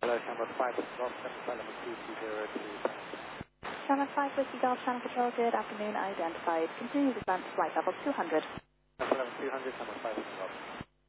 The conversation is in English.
Number 5 Whiskey Golf, 7 Number 5 Whiskey Golf, Channel Control, good afternoon, identified. Continue descent, flight level 200. Level 200, number 5 Whiskey Golf.